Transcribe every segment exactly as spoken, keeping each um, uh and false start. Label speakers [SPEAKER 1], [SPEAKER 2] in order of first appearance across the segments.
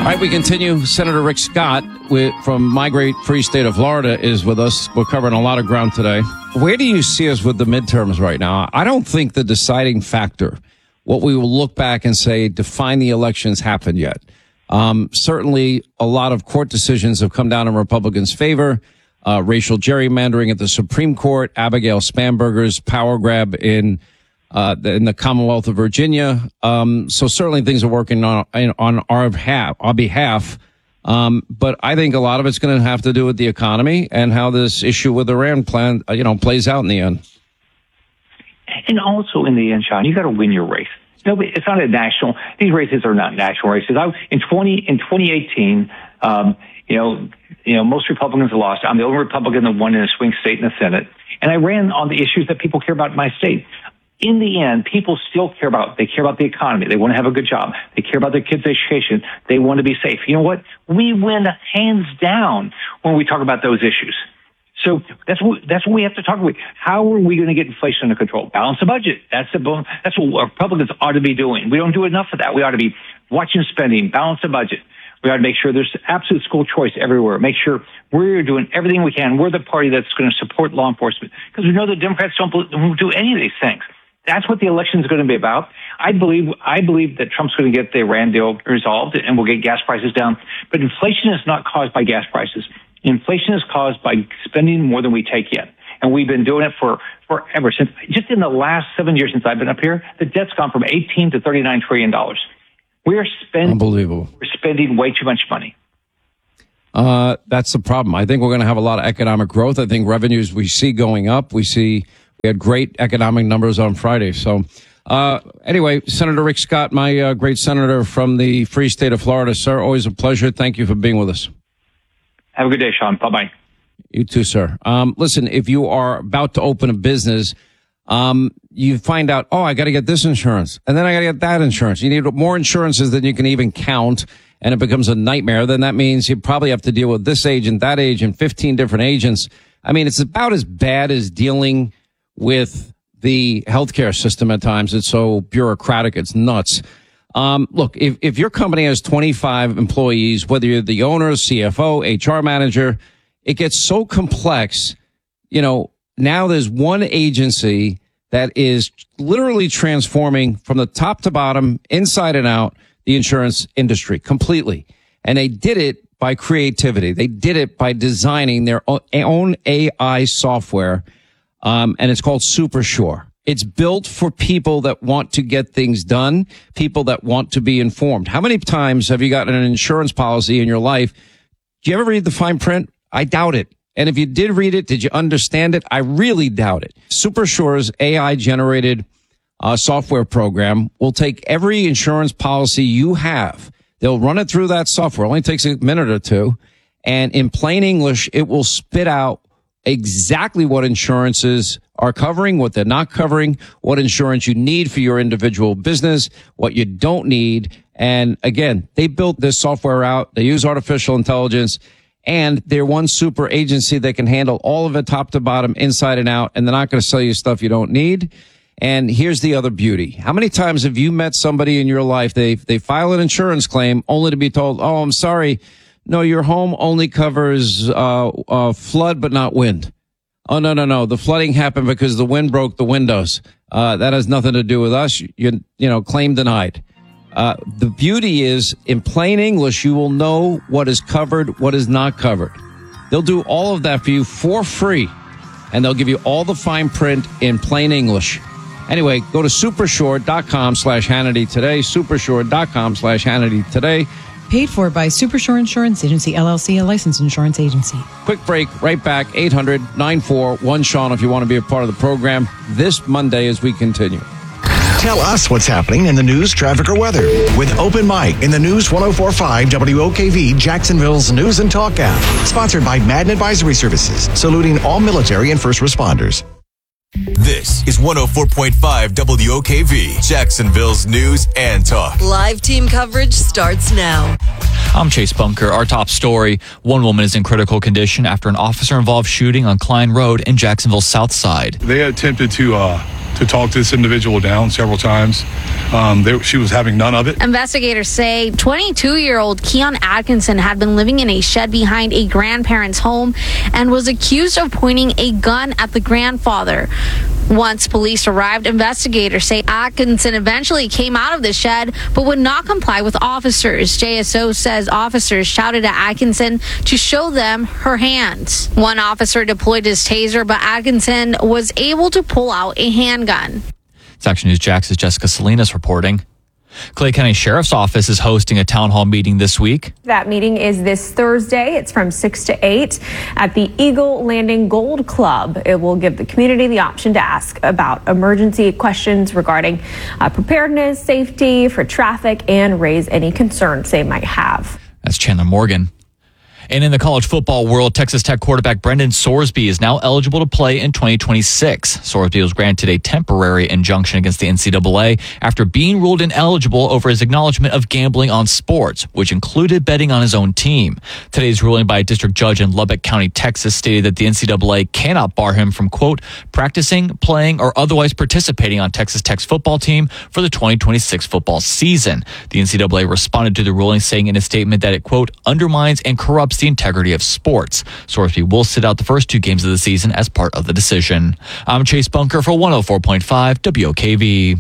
[SPEAKER 1] All right, we continue. Senator Rick Scott with, from my great free state of Florida is with us. We're covering a lot of ground today. Where do you see us with the midterms right now? I don't think the deciding factor, what we will look back and say, define the elections, happened yet. Um, certainly, a lot of court decisions have come down in Republicans' favor. Uh, racial gerrymandering at the Supreme Court, Abigail Spanberger's power grab in uh, in the Commonwealth of Virginia. Um, so certainly things are working on on our behalf. Our behalf. Um, but I think a lot of it's going to have to do with the economy and how this issue with Iran plan, uh, you know, plays out in the end.
[SPEAKER 2] And also in the end, Sean, you got to win your race. No, it's not a national. These races are not national races. I, in twenty in twenty eighteen, um, you know, you know, most Republicans have lost. I'm the only Republican that won in a swing state in the Senate, and I ran on the issues that people care about in my state. In the end, people still care about. They care about the economy. They want to have a good job. They care about their kids' education. They want to be safe. You know what? We win hands down when we talk about those issues. So that's what that's what we have to talk about. How are we going to get inflation under control? Balance the budget. That's the that's what Republicans ought to be doing. We don't do enough of that. We ought to be watching spending, balance the budget. We ought to make sure there's absolute school choice everywhere. Make sure we're doing everything we can. We're the party that's going to support law enforcement because we know the Democrats don't do any of these things. That's what the election is going to be about. I believe I believe that Trump's going to get the Iran deal resolved and we'll get gas prices down. But inflation is not caused by gas prices. Inflation is caused by spending more than we take in. And we've been doing it for forever. Since just in the last seven years since I've been up here, the debt's gone from eighteen to thirty-nine trillion dollars. We're spending,
[SPEAKER 1] Unbelievable.
[SPEAKER 2] We're spending way too much money.
[SPEAKER 1] Uh, that's the problem. I think we're going to have a lot of economic growth. I think revenues we see going up. We see we had great economic numbers on Friday. So uh, anyway, Senator Rick Scott, my uh, great senator from the free state of Florida. Sir, always a pleasure. Thank you for being with us.
[SPEAKER 2] Have a good day, Sean. Bye-bye.
[SPEAKER 1] You too, sir. Um, listen, if you are about to open a business, um, you find out, oh, I got to get this insurance, and then I got to get that insurance. You need more insurances than you can even count, and it becomes a nightmare. Then that means you probably have to deal with this agent, that agent, fifteen different agents. I mean, it's about as bad as dealing with the healthcare system at times. It's so bureaucratic. It's nuts. Um, look, if, if your company has twenty-five employees, whether you're the owner, C F O, H R manager, it gets so complex. You know, now there's one agency that is literally transforming from the top to bottom, inside and out, the insurance industry completely. And they did it by creativity. They did it by designing their own A I software. Um, and it's called SuperSure. It's built for people that want to get things done, people that want to be informed. How many times have you gotten an insurance policy in your life? Do you ever read the fine print? I doubt it. And if you did read it, did you understand it? I really doubt it. SuperSure's A I-generated uh, software program will take every insurance policy you have. They'll run it through that software. It only takes a minute or two. And in plain English, it will spit out exactly what insurances are covering, what they're not covering, what insurance you need for your individual business, what you don't need. And again, they built this software out. They use artificial intelligence, and they're one super agency that can handle all of it top to bottom, inside and out. And they're not going to sell you stuff you don't need. And here's the other beauty. How many times have you met somebody in your life, they, they file an insurance claim only to be told, oh, I'm sorry, no, your home only covers uh, uh flood but not wind. Oh, no, no, no. The flooding happened because the wind broke the windows. Uh, that has nothing to do with us. You, you know, claim denied. Uh, the beauty is, in plain English, you will know what is covered, what is not covered. They'll do all of that for you for free, and they'll give you all the fine print in plain English. Anyway, go to supersure.com slash Hannity today, supersure.com slash Hannity today.
[SPEAKER 3] Paid for by SuperSure Insurance Agency, L L C, a licensed insurance agency.
[SPEAKER 1] Quick break, right back, eight hundred nine four one Sean if you want to be a part of the program this Monday as we continue.
[SPEAKER 4] Tell us what's happening in the news, traffic, or weather with Open Mic in the News one oh four point five W O K V, Jacksonville's News and Talk app. Sponsored by Madden Advisory Services, saluting all military and first responders.
[SPEAKER 5] This is one oh four point five W O K V, Jacksonville's News and Talk.
[SPEAKER 6] Live team coverage starts now. I'm Chase Bunker. Our top story, one woman is in critical condition after an officer-involved shooting on Klein Road in Jacksonville's South Side.
[SPEAKER 7] They attempted to uh, to talk this individual down several times. Um, they, she was having none of it.
[SPEAKER 8] Investigators say twenty-two-year-old Keon Atkinson had been living in a shed behind a grandparent's home and was accused of pointing a gun at the grandfather. Once police arrived, investigators say Atkinson eventually came out of the shed but would not comply with officers. J S O says officers shouted at Atkinson to show them her hands. One officer deployed his taser, but Atkinson was able to pull out a handgun.
[SPEAKER 6] It's Action News Jax's Jessica Salinas reporting. Clay County Sheriff's Office is hosting a town hall meeting this week.
[SPEAKER 9] That meeting is this Thursday. It's from six to eight at the Eagle Landing Gold Club. It will give the community the option to ask about emergency questions regarding uh, preparedness, safety for traffic, and raise any concerns they might have.
[SPEAKER 6] That's Chandler Morgan. And in the college football world, Texas Tech quarterback Brendan Sorsby is now eligible to play in twenty twenty-six. Sorsby was granted a temporary injunction against the N C double A after being ruled ineligible over his acknowledgement of gambling on sports, which included betting on his own team. Today's ruling by a district judge in Lubbock County, Texas, stated that the N C double A cannot bar him from, quote, practicing, playing, or otherwise participating on Texas Tech's football team for the twenty twenty-six football season. The N C double A responded to the ruling, saying in a statement that it, quote, undermines and corrupts the integrity of sports. Sorsby will sit out the first two games of the season as part of the decision. I'm Chase Bunker for one oh four point five W O K V.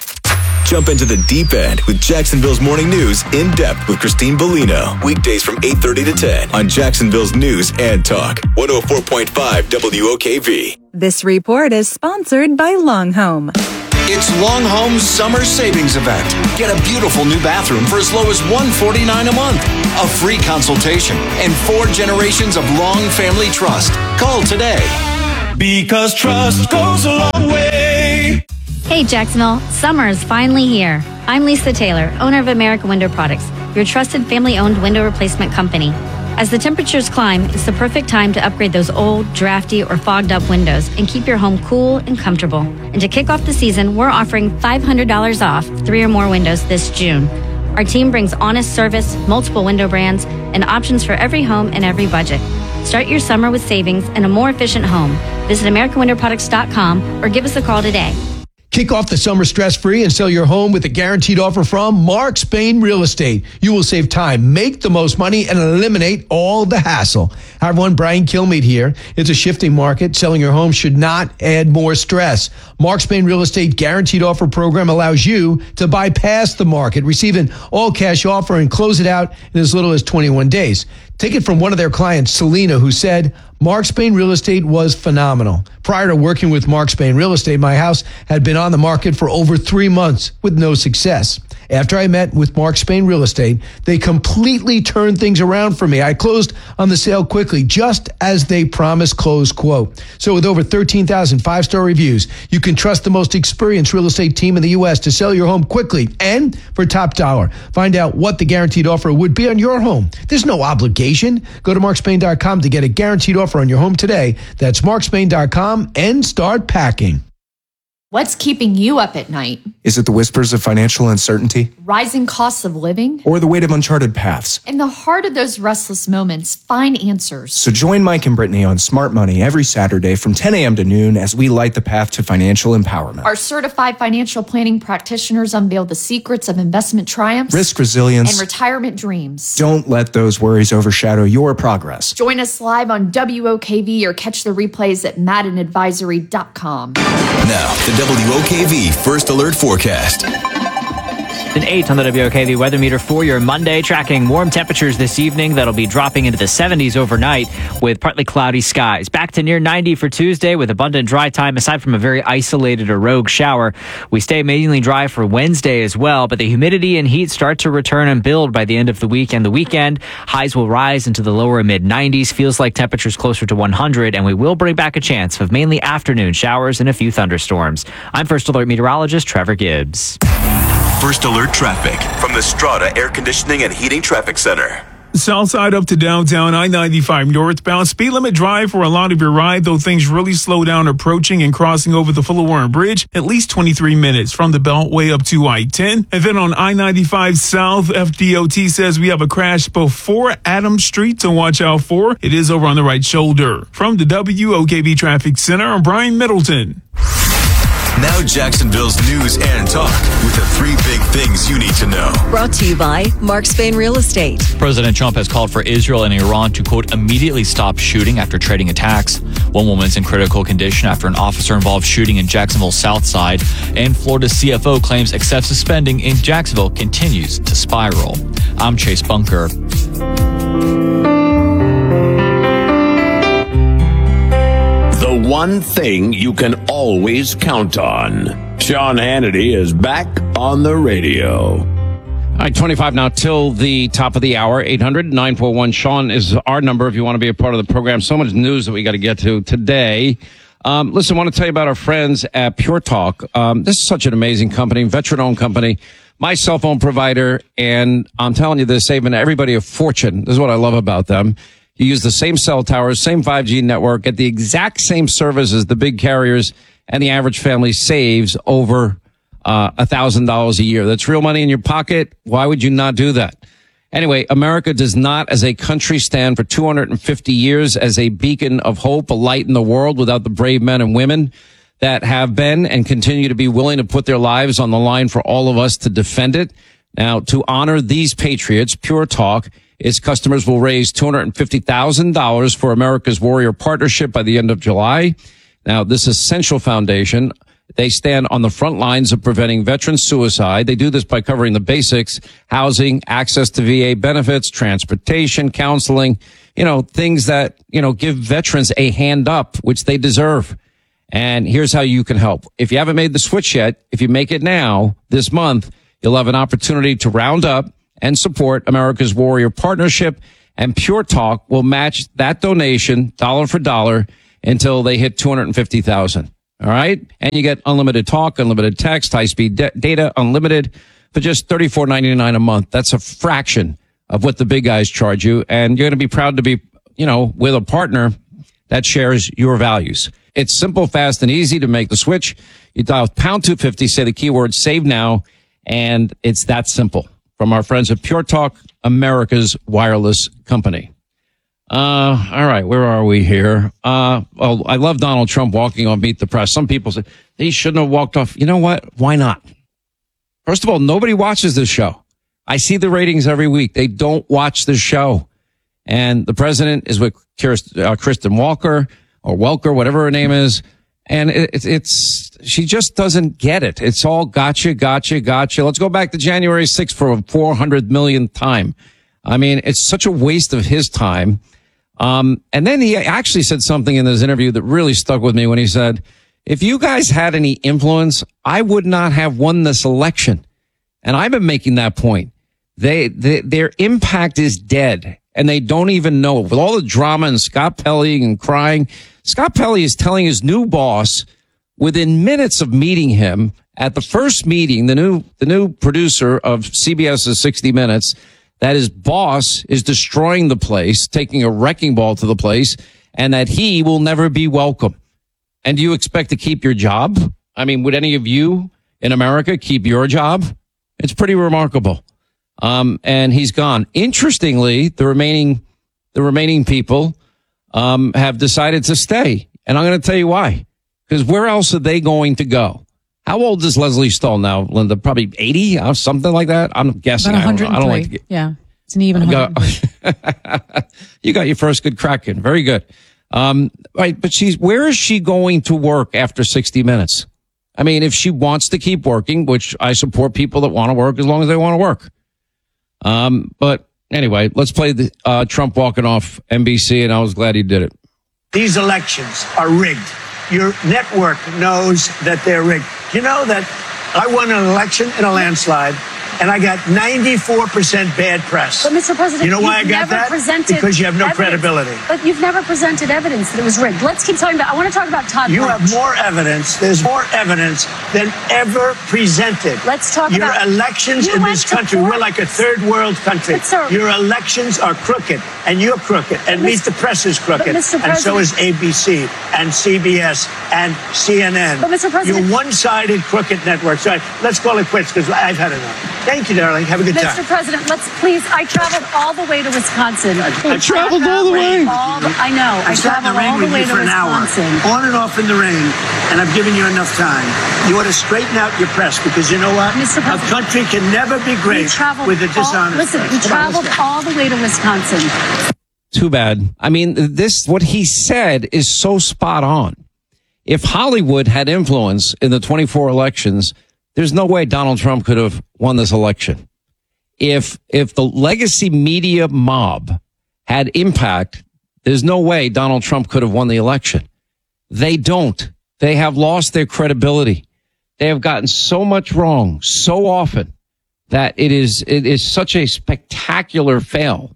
[SPEAKER 5] Jump into the deep end with Jacksonville's Morning News in depth with Christine Bellino. Weekdays from eight thirty to ten on Jacksonville's News and Talk. one oh four point five W O K V.
[SPEAKER 10] This report is sponsored by Long Home.
[SPEAKER 11] It's Long Home's summer savings event. Get a beautiful new bathroom for as low as one hundred forty-nine dollars a month. A free consultation and four generations of Long Family Trust. Call today.
[SPEAKER 12] Because trust goes a long way.
[SPEAKER 13] Hey Jacksonville, summer is finally here. I'm Lisa Taylor, owner of America Window Products, your trusted family-owned window replacement company. As the temperatures climb, it's the perfect time to upgrade those old, drafty, or fogged-up windows and keep your home cool and comfortable. And to kick off the season, we're offering five hundred dollars off three or more windows this June. Our team brings honest service, multiple window brands, and options for every home and every budget. Start your summer with savings and a more efficient home. Visit America Window Products dot com or give us a call today.
[SPEAKER 14] Kick off the summer stress-free and sell your home with a guaranteed offer from Mark Spain Real Estate. You will save time, make the most money, and eliminate all the hassle. Hi, everyone. Brian Kilmeade here. It's a shifting market. Selling your home should not add more stress. Mark Spain Real Estate Guaranteed Offer Program allows you to bypass the market, receive an all-cash offer, and close it out in as little as twenty-one days. Take it from one of their clients, Selena, who said, Mark Spain Real Estate was phenomenal. Prior to working with Mark Spain Real Estate, my house had been on the market for over three months with no success. After I met with Mark Spain Real Estate, they completely turned things around for me. I closed on the sale quickly, just as they promised, close quote. So with over thirteen thousand five-star reviews, you can trust the most experienced real estate team in the U S to sell your home quickly and for top dollar. Find out what the guaranteed offer would be on your home. There's no obligation. Go to mark spain dot com to get a guaranteed offer on your home today. That's mark spain dot com and start packing.
[SPEAKER 15] What's keeping you up at night?
[SPEAKER 16] Is it the whispers of financial uncertainty?
[SPEAKER 15] Rising costs of living?
[SPEAKER 16] Or the weight of uncharted paths?
[SPEAKER 15] In the heart of those restless moments, find answers.
[SPEAKER 16] So join Mike and Brittany on Smart Money every Saturday from ten a.m. to noon as we light the path to financial empowerment.
[SPEAKER 15] Our certified financial planning practitioners unveil the secrets of investment triumphs,
[SPEAKER 16] risk resilience,
[SPEAKER 15] and retirement dreams.
[SPEAKER 16] Don't let those worries overshadow your progress.
[SPEAKER 15] Join us live on W O K V or catch the replays at madden advisory dot com.
[SPEAKER 5] Now, the W O K V First Alert Forecast.
[SPEAKER 17] An eight on the W O K V weather meter for your Monday, tracking warm temperatures this evening that'll be dropping into the seventies overnight with partly cloudy skies. Back to near ninety for Tuesday with abundant dry time aside from a very isolated or rogue shower. We stay mainly dry for Wednesday as well, but the humidity and heat start to return and build by the end of the week and the weekend. Highs will rise into the lower mid nineties. Feels like temperatures closer to one hundred, and we will bring back a chance of mainly afternoon showers and a few thunderstorms. I'm First Alert meteorologist Trevor Gibbs.
[SPEAKER 5] First Alert traffic from the Strata Air Conditioning and Heating Traffic Center.
[SPEAKER 18] South side up to downtown, I ninety-five northbound. Speed limit drive for a lot of your ride, though things really slow down approaching and crossing over the Fuller Warren Bridge. At least twenty-three minutes from the Beltway up to I ten. And then on I ninety-five South, F D O T says we have a crash before Adams Street to watch out for. It is over on the right shoulder. From the W O K V Traffic Center, I'm Brian Middleton.
[SPEAKER 5] Now Jacksonville's news and talk with the three big things you need to know.
[SPEAKER 10] Brought to you by Mark Spain Real Estate.
[SPEAKER 6] President Trump has called for Israel and Iran to, quote, immediately stop shooting after trading attacks. One woman's in critical condition after an officer-involved shooting in Jacksonville's South Side. And Florida's C F O claims excessive spending in Jacksonville continues to spiral. I'm Chase Bunker.
[SPEAKER 19] The one thing you can always count on. Sean Hannity is back on the radio.
[SPEAKER 1] All right, twenty-five now till the top of the hour. eight hundred nine four one Sean is our number if you want to be a part of the program. So much news that we got to get to today. Um, listen, I want to tell you about our friends at Pure Talk. Um, this is such an amazing company, veteran-owned company, my cell phone provider, and I'm telling you, they're saving everybody a fortune. This is what I love about them. You use the same cell towers, same five G network, get the exact same service as the big carriers, and the average family saves over uh, one thousand dollars a year. That's real money in your pocket. Why would you not do that? Anyway, America does not, as a country, stand for two hundred fifty years as a beacon of hope, a light in the world without the brave men and women that have been and continue to be willing to put their lives on the line for all of us to defend it. Now, to honor these patriots, Pure Talk, its customers will raise two hundred fifty thousand dollars for America's Warrior Partnership by the end of July. Now, this essential foundation, they stand on the front lines of preventing veteran suicide. They do this by covering the basics: housing, access to V A benefits, transportation, counseling, you know, things that, you know, give veterans a hand up, which they deserve. And here's how you can help. If you haven't made the switch yet, if you make it now, this month, you'll have an opportunity to round up and support America's Warrior Partnership, and Pure Talk will match that donation dollar for dollar until they hit two hundred fifty thousand dollars. All right? And you get unlimited talk, unlimited text, high-speed de- data, unlimited for just thirty-four ninety-nine a month. That's a fraction of what the big guys charge you, and you're going to be proud to be, you know, with a partner that shares your values. It's simple, fast, and easy to make the switch. You dial pound two fifty, say the keyword save now, and it's that simple. From our friends at Pure Talk, America's wireless company. Uh, all right, where are we here? Uh, well, I love Donald Trump walking on Meet the Press. Some people say he shouldn't have walked off. You know what? Why not? First of all, nobody watches this show. I see the ratings every week. They don't watch this show. And the president is with Kirsten, uh, Kristen Walker or Welker, whatever her name is. And it, it, it's, she just doesn't get it. It's all gotcha, gotcha, gotcha. Let's go back to January sixth for a four hundred millionth time. I mean, it's such a waste of his time. Um, and then he actually said something in this interview that really stuck with me when he said, if you guys had any influence, I would not have won this election. And I've been making that point. They, they their impact is dead, and they don't even know it. With all the drama and Scott Pelley and crying, Scott Pelley is telling his new boss within minutes of meeting him at the first meeting, the new, the new producer of CBS's sixty minutes, that his boss is destroying the place, taking a wrecking ball to the place, and that he will never be welcome. And do you expect to keep your job? I mean, would any of you in America keep your job? It's pretty remarkable. Um, and he's gone. Interestingly, the remaining, the remaining people, um, have decided to stay. And I'm going to tell you why. Because where else are they going to go? How old is Leslie Stahl now, Linda? Probably eighty or something like that. I'm guessing.
[SPEAKER 3] About
[SPEAKER 1] I don't know. I don't like to get,
[SPEAKER 3] yeah. It's an even
[SPEAKER 1] one hundred. You got your first good crack in. Very good. Um, right. But she's, where is she going to work after sixty minutes? I mean, if she wants to keep working, which I support people that want to work as long as they want to work. Um, but anyway, let's play the, uh, Trump walking off N B C, and I was glad he did it.
[SPEAKER 20] These elections are rigged. Your network knows that they're rigged. You know that I won an election in a landslide, and I got ninety-four percent bad press.
[SPEAKER 21] But, Mister President,
[SPEAKER 20] you know why I
[SPEAKER 21] you've
[SPEAKER 20] got
[SPEAKER 21] never
[SPEAKER 20] that?
[SPEAKER 21] presented
[SPEAKER 20] Because you have no
[SPEAKER 21] evidence.
[SPEAKER 20] credibility.
[SPEAKER 21] But you've never presented evidence that it was rigged. Let's keep talking about, I want to talk about Todd
[SPEAKER 20] You
[SPEAKER 21] Blanche.
[SPEAKER 20] have more evidence. There's more evidence than ever presented.
[SPEAKER 21] Let's talk
[SPEAKER 20] Your
[SPEAKER 21] about-
[SPEAKER 20] elections
[SPEAKER 21] You
[SPEAKER 20] in
[SPEAKER 21] went
[SPEAKER 20] this
[SPEAKER 21] to
[SPEAKER 20] country,
[SPEAKER 21] court.
[SPEAKER 20] we're like a third world country.
[SPEAKER 21] But, sir-
[SPEAKER 20] Your elections are crooked, and you're crooked, and Meet the Press is crooked,
[SPEAKER 21] Mister
[SPEAKER 20] and so
[SPEAKER 21] President-
[SPEAKER 20] is A B C, and C B S, and C N N.
[SPEAKER 21] But, Mister President-
[SPEAKER 20] You're one-sided crooked networks. All right, let's call it quits, because I've had enough. Thank you, darling. Have a good
[SPEAKER 21] Mister
[SPEAKER 20] time.
[SPEAKER 21] President, let's please. I traveled all the way to Wisconsin.
[SPEAKER 20] I traveled all the way.
[SPEAKER 21] All the, I know. I
[SPEAKER 20] I sat in
[SPEAKER 21] traveled
[SPEAKER 20] the rain
[SPEAKER 21] all the
[SPEAKER 20] with
[SPEAKER 21] way
[SPEAKER 20] you
[SPEAKER 21] to
[SPEAKER 20] for an hour,
[SPEAKER 21] Wisconsin.
[SPEAKER 20] on and off in the rain, and I've given you enough time. You ought to straighten out your press, because you know what?
[SPEAKER 21] Mister
[SPEAKER 20] A
[SPEAKER 21] President,
[SPEAKER 20] country can never be
[SPEAKER 21] We
[SPEAKER 20] great
[SPEAKER 21] traveled
[SPEAKER 20] with a
[SPEAKER 21] all,
[SPEAKER 20] dishonest
[SPEAKER 21] listen,
[SPEAKER 20] press.
[SPEAKER 21] we
[SPEAKER 20] Come on, let's
[SPEAKER 21] traveled
[SPEAKER 20] go.
[SPEAKER 21] all the way to Wisconsin.
[SPEAKER 1] Too bad. I mean, this, what he said is so spot on. If Hollywood had influence in the twenty-four elections, there's no way Donald Trump could have won this election. If, if the legacy media mob had impact, there's no way Donald Trump could have won the election. They don't. They have lost their credibility. They have gotten so much wrong so often that it is, it is such a spectacular fail.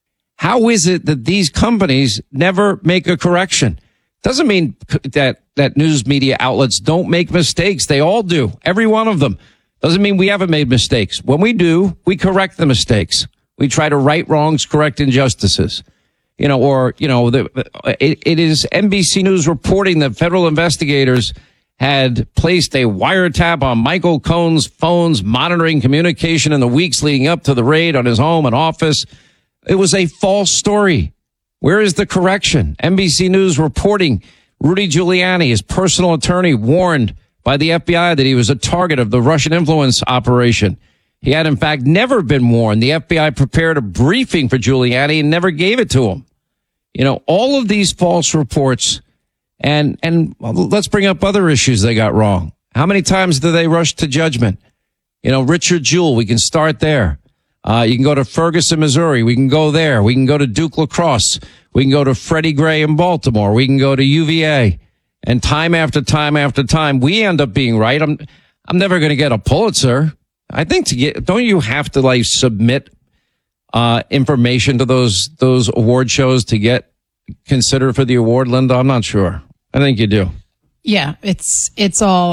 [SPEAKER 1] How is it that these companies never make a correction? Doesn't mean that, that news media outlets don't make mistakes. They all do. Every one of them. Doesn't mean we haven't made mistakes. When we do, we correct the mistakes. We try to right wrongs, correct injustices. You know, or, you know, the, it, it is N B C News reporting that federal investigators had placed a wiretap on Michael Cohen's phones, monitoring communication in the weeks leading up to the raid on his home and office. It was a false story. Where is the correction? N B C News reporting Rudy Giuliani, his personal attorney, warned by the F B I that he was a target of the Russian influence operation. He had, in fact, never been warned. The F B I prepared a briefing for Giuliani and never gave it to him. You know, all of these false reports. And, and let's bring up other issues they got wrong. How many times do they rush to judgment? You know, Richard Jewell, we can start there. Uh, you can go to Ferguson, Missouri. We can go there. We can go to Duke Lacrosse. We can go to Freddie Gray in Baltimore. We can go to U V A. And time after time after time, we end up being right. I'm, I'm never going to get a Pulitzer. I think to get, don't you have to like submit, uh, information to those, those award shows to get considered for the award, Linda? I'm not sure. I think you do.
[SPEAKER 3] Yeah, it's, it's all